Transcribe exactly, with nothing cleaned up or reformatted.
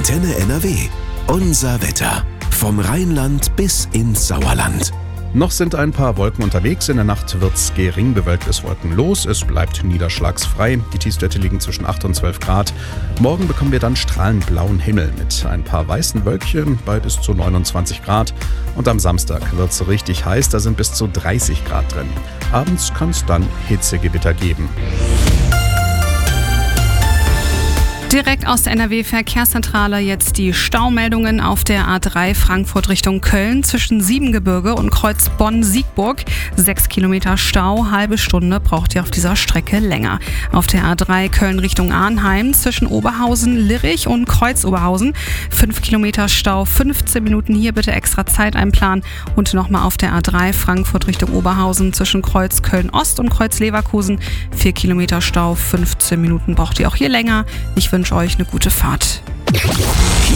Antenne N R W. Unser Wetter. Vom Rheinland bis ins Sauerland. Noch sind ein paar Wolken unterwegs. In der Nacht wird's gering bewölkt bis wolkenlos. Es bleibt niederschlagsfrei. Die Tiefstwerte liegen zwischen acht und zwölf Grad. Morgen bekommen wir dann strahlend blauen Himmel mit ein paar weißen Wölkchen bei bis zu neunundzwanzig Grad. Und am Samstag wird's richtig heiß. Da sind bis zu dreißig Grad drin. Abends kann es dann Hitzegewitter geben. Direkt aus der N R W-Verkehrszentrale jetzt die Staumeldungen auf der A drei Frankfurt Richtung Köln zwischen Siebengebirge und Kreuz Bonn-Siegburg. Sechs Kilometer Stau, halbe Stunde braucht ihr auf dieser Strecke länger. Auf der A drei Köln Richtung Arnheim zwischen Oberhausen, Lirich und Kreuz Oberhausen. Fünf Kilometer Stau, fünfzehn Minuten, hier bitte extra Zeit einplanen. Und nochmal auf der A drei Frankfurt Richtung Oberhausen zwischen Kreuz Köln-Ost und Kreuz Leverkusen. Vier Kilometer Stau, fünfzehn Minuten braucht ihr auch hier länger. Ich wünsche euch eine gute Fahrt.